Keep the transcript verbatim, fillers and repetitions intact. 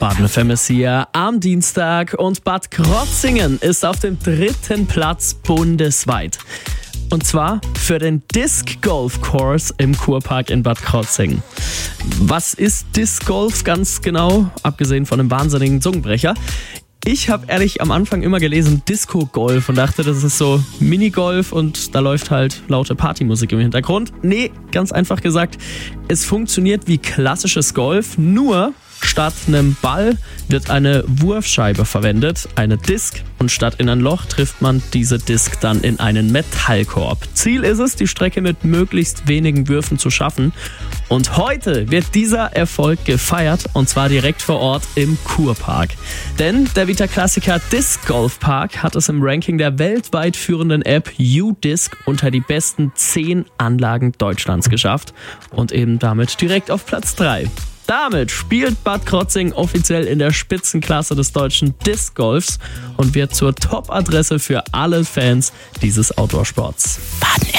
Baden F M ist hier am Dienstag und Bad Krozingen ist auf dem dritten Platz bundesweit. Und zwar für den Disc Golf Course im Kurpark in Bad Krozingen. Was ist Disc Golf ganz genau, abgesehen von einem wahnsinnigen Zungenbrecher? Ich habe ehrlich am Anfang immer gelesen Disco Golf und dachte, das ist so Minigolf und da läuft halt laute Partymusik im Hintergrund. Nee, ganz einfach gesagt, es funktioniert wie klassisches Golf, nur statt einem Ball wird eine Wurfscheibe verwendet, eine Disc, und statt in ein Loch trifft man diese Disc dann in einen Metallkorb. Ziel ist es, die Strecke mit möglichst wenigen Würfen zu schaffen. Und heute wird dieser Erfolg gefeiert, und zwar direkt vor Ort im Kurpark. Denn der Vita-Klassiker Disc Golf Park hat es im Ranking der weltweit führenden App U-Disc unter die besten zehn Anlagen Deutschlands geschafft und eben damit direkt auf Platz drei. Damit spielt Bad Krozingen offiziell in der Spitzenklasse des deutschen Disc Golfs und wird zur Top-Adresse für alle Fans dieses Outdoor-Sports. Baden